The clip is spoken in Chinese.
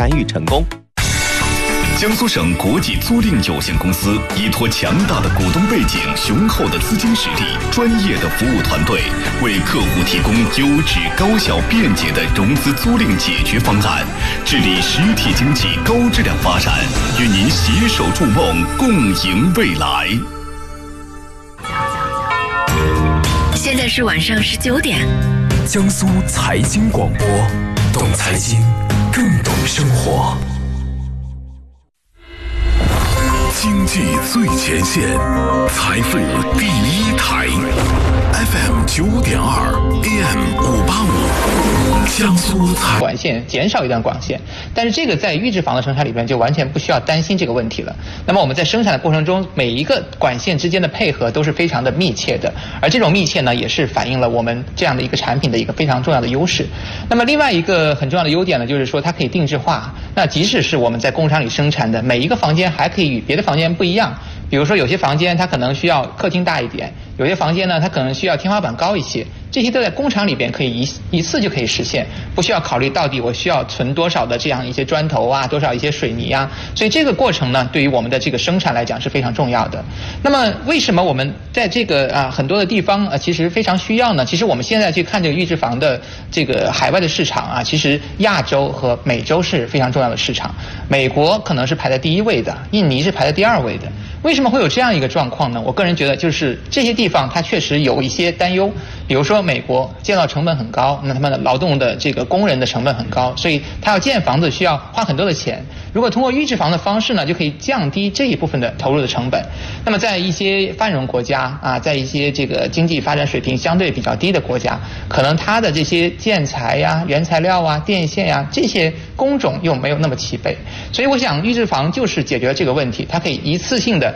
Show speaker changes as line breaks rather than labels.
参与成功。
江苏省国际租赁有限公司依托强大的股东背景、雄厚的资金实力、专业的服务团队，为客户提供优质、高效、便捷的融资租赁解决方案，致力实体经济高质量发展，与您携手筑梦，共赢未来。
现在是晚上19点，
江苏财经广播，懂财经，更懂生活。
经济最前线，财富第一台 ，FM 9.2 AM 585，江苏财
管线减少一段管线，但是这个在预制房的生产里边就完全不需要担心这个问题了。那么我们在生产的过程中，每一个管线之间的配合都是非常的密切的，而这种密切呢，也是反映了我们这样的一个产品的一个非常重要的优势。那么另外一个很重要的优点呢，就是说它可以定制化。那即使是我们在工厂里生产的每一个房间，还可以与别的房间不一样。比如说有些房间它可能需要客厅大一点，有些房间呢它可能需要天花板高一些，这些都在工厂里边可以一次就可以实现，不需要考虑到底我需要存多少的这样一些砖头啊，多少一些水泥啊，所以这个过程呢对于我们的这个生产来讲是非常重要的。那么为什么我们在这个很多的地方其实非常需要呢？其实我们现在去看这个预制房的这个海外的市场其实亚洲和美洲是非常重要的市场，美国可能是排在第一位的，印尼是排在第二位的。为什么会有这样一个状况呢？我个人觉得就是这些地方它确实有一些担忧，比如说美国建造成本很高，那他们的劳动的这个工人的成本很高，所以他要建房子需要花很多的钱。如果通过预制房的方式呢，就可以降低这一部分的投入的成本。那么在一些繁荣国家在一些这个经济发展水平相对比较低的国家，可能它的这些建材呀、原材料电线呀这些工种又没有那么齐备，所以我想预制房就是解决了这个问题，它可以一次性的